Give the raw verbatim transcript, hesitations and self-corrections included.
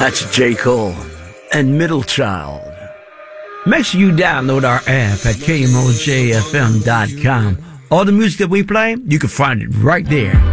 That's J. Cole and Middle Child. Make sure you download our app at K M O J F M dot com. All the music that we play, you can find it right there.